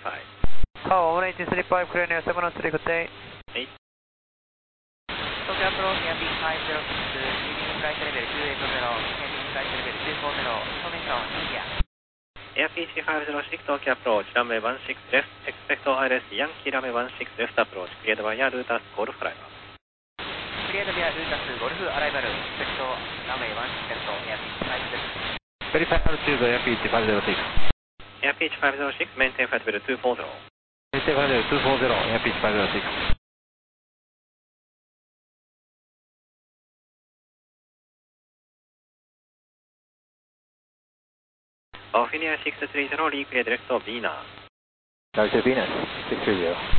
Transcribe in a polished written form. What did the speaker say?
Oh, 183.5, clear near 703, good day. はい。 東京アプローチエアピーチ506、リーディングフライトレベル280、ヘディングフライトレベル240、インフォメーション、インディア。 AirPC 506, Tokyo approach, runway 16 left, expect ILS Yankee runway 16 left approach, cleared via Lutas Golf arrival. Cleared via Lutas Golf arrival, expect runway 16 left, AirPC 506. Verify altitude, AirPitch 506. AirPC 506, maintain flight level 240. Maintain flight level 240, AirPitch 506. Ophelia 630, reclear direct to Venus. Director Venus, 630.